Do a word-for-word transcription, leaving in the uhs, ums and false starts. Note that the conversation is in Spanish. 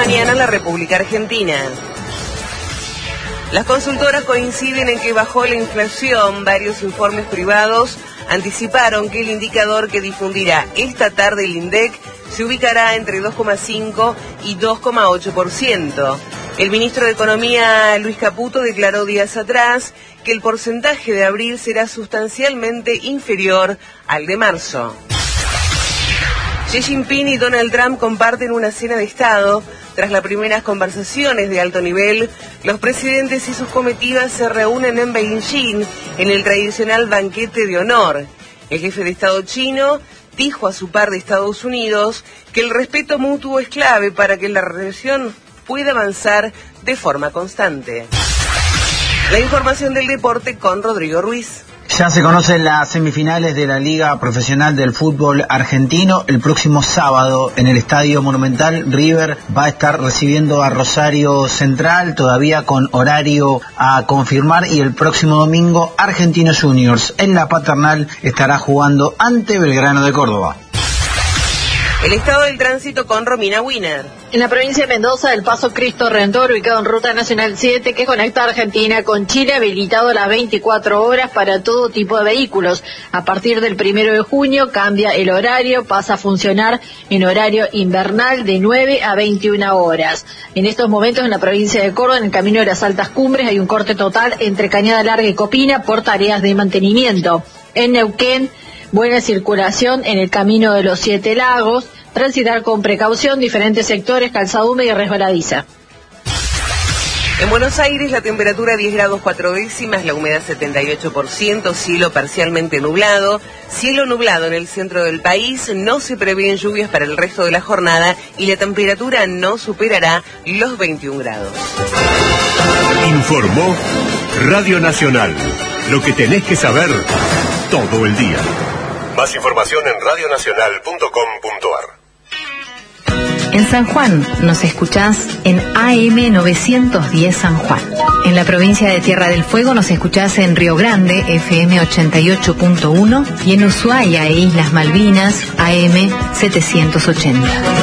mañana la República Argentina. Las consultoras coinciden en que bajó la inflación. Varios informes privados anticiparon que el indicador que difundirá esta tarde el INDEC se ubicará entre dos coma cinco y dos coma ocho por ciento. El ministro de Economía, Luis Caputo, declaró días atrás que el porcentaje de abril será sustancialmente inferior al de marzo. Xi Jinping y Donald Trump comparten una cena de Estado. Tras las primeras conversaciones de alto nivel, los presidentes y sus comitivas se reúnen en Beijing en el tradicional banquete de honor. El jefe de Estado chino dijo a su par de Estados Unidos que el respeto mutuo es clave para que la relación pueda avanzar de forma constante. La información del deporte con Rodrigo Ruiz. Ya se conocen las semifinales de la Liga Profesional del Fútbol Argentino. El próximo sábado en el Estadio Monumental, River va a estar recibiendo a Rosario Central, todavía con horario a confirmar, y el próximo domingo Argentinos Juniors en la Paternal estará jugando ante Belgrano de Córdoba. El estado del tránsito con Romina Wiener. En la provincia de Mendoza, el paso Cristo Redentor, ubicado en Ruta Nacional siete, que conecta Argentina con Chile, habilitado a las veinticuatro horas para todo tipo de vehículos. A partir del primero de junio cambia el horario, pasa a funcionar en horario invernal de nueve a veintiuna horas. En estos momentos, en la provincia de Córdoba, en el camino de las Altas Cumbres, hay un corte total entre Cañada Larga y Copina por tareas de mantenimiento. En Neuquén, buena circulación en el camino de los Siete Lagos, transitar con precaución diferentes sectores, calzada húmeda y resbaladiza. En Buenos Aires la temperatura diez grados cuatro décimas, la humedad setenta y ocho por ciento, cielo parcialmente nublado, cielo nublado en el centro del país, no se prevén lluvias para el resto de la jornada y la temperatura no superará los veintiún grados. Informó Radio Nacional, lo que tenés que saber todo el día. Más información en radio nacional punto com punto a r. En San Juan nos escuchás en A M novecientos diez San Juan. En la provincia de Tierra del Fuego nos escuchás en Río Grande, F M ochenta y ocho punto uno, y en Ushuaia e Islas Malvinas, A M setecientos ochenta.